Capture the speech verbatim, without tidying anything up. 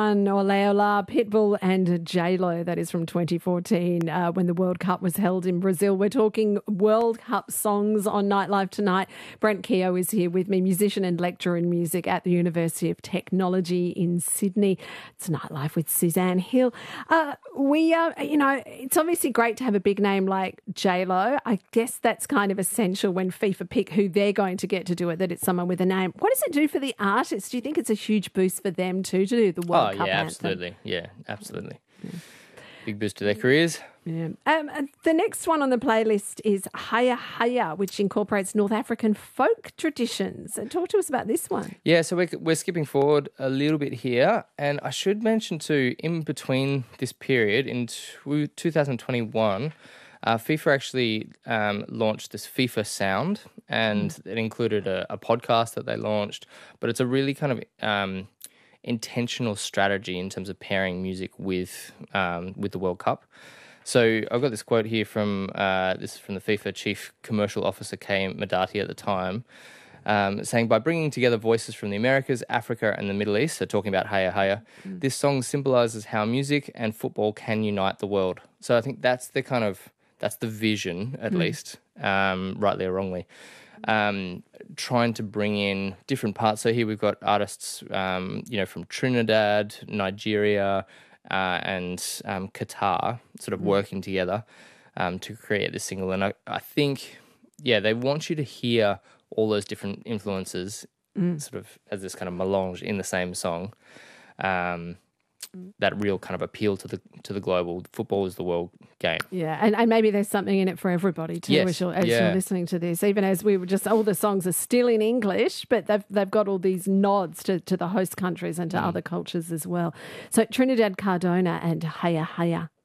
Oleola, Pitbull and J-Lo. That is from twenty fourteen uh, when the World Cup was held in Brazil. We're talking World Cup songs on Nightlife tonight. Brent Keogh is here with me, musician and lecturer in music at the University of Technology in Sydney. It's Nightlife with Suzanne Hill. Uh, we, uh, you know, it's obviously great to have a big name like J-Lo. I guess that's kind of essential when FIFA pick who they're going to get to do it, that it's someone with a name. What does it do for the artists? Do you think it's a huge boost for them too to do the World Oh, Cup yeah, anthem? absolutely. Yeah, absolutely. Yeah. Big boost to their careers. Yeah. Um, the next one on the playlist is Haya Haya, which incorporates North African folk traditions. And talk to us about this one. Yeah, so we're, we're skipping forward a little bit here. And I should mention too, in between this period, in two thousand twenty-one, uh, FIFA actually um, launched this FIFA Sound, and mm. it included a, a podcast that they launched. But it's a really kind of Um, intentional strategy in terms of pairing music with um, with the World Cup. So I've got this quote here from uh, this is from the FIFA Chief Commercial Officer Kay Madati at the time, um, saying, by bringing together voices from the Americas, Africa and the Middle East, so talking about Haya Haya, mm. this song symbolises how music and football can unite the world. So I think that's the kind of, that's the vision at mm. least, um, rightly or wrongly. Um, trying to bring in different parts. So here we've got artists, um, you know, from Trinidad, Nigeria, uh, and um, Qatar, sort of mm. working together um, to create this single. And I, I think, yeah, they want you to hear all those different influences, mm. sort of as this kind of melange in the same song. Um, that real kind of appeal to the to the global. Football is the world game. Yeah, and, and maybe there's something in it for everybody too, yes. as, you're, as yeah. you're listening to this. Even as we were just, all the songs are still in English, but they've they've got all these nods to, to the host countries and to mm. other cultures as well. So Trinidad Cardona and Haya Haya.